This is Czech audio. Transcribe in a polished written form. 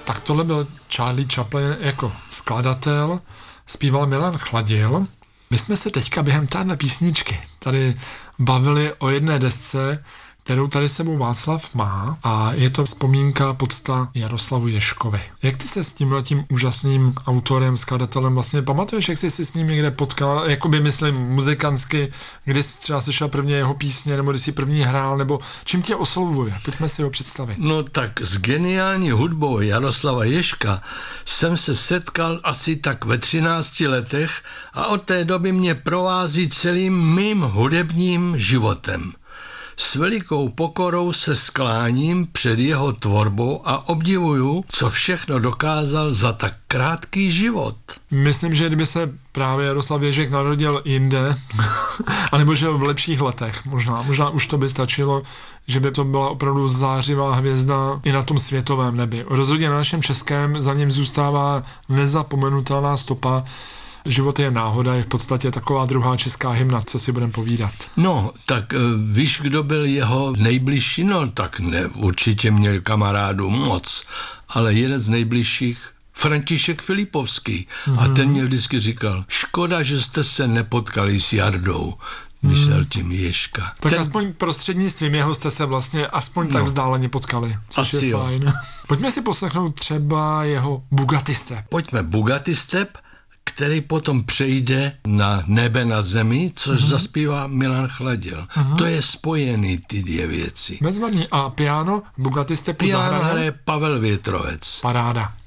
Tak tohle byl Charlie Chaplin jako skladatel, zpíval Milan Chladil. My jsme se teďka během téhle písničky tady bavili o jedné desce, kterou tady sebou Václav má, a je to vzpomínka podsta Jaroslavu Ježkovi. Jak ty se s tímhletím úžasným autorem, skladatelem vlastně pamatuješ, jak jsi si s ním někde potkal, jakoby myslím muzikantsky, kdy jsi třeba slyšel první jeho písně, nebo kdy jsi první hrál, nebo čím tě oslovuje? Pojďme si ho představit. No tak s geniální hudbou Jaroslava Ježka jsem se setkal asi tak ve 13 letech a od té doby mě provází celým mým hudebním životem. S velikou pokorou se skláním před jeho tvorbou a obdivuju, co všechno dokázal za tak krátký život. Myslím, že kdyby se právě Jaroslav Ježek narodil jinde, anebo žil v lepších letech, možná už to by stačilo, že by to byla opravdu zářivá hvězda i na tom světovém nebi. Rozhodně na našem českém za ním zůstává nezapomenutelná stopa. Život je náhoda, je v podstatě taková druhá česká hymna, co si budeme povídat. No, tak víš, kdo byl jeho nejbližší? No, tak ne, určitě měl kamarádů moc, ale jeden z nejbližších, František Filipovský. A ten mě vždycky říkal, škoda, že jste se nepotkali s Jardou. Myslel tím Ježka. Tak aspoň prostřednictvím jeho jste se vlastně aspoň tak vzdáleně potkali, což je fajn. Pojďme si poslechnout třeba jeho Bugatti Step. Pojďme, Bugatti Step, který potom přejde na Nebe nad zemi, což zaspívá Milan Chladil. To je spojený ty dvě věci. Bezvadný. A piano Bugatti Stepu piano hraje Pavel Větrovec. Paráda.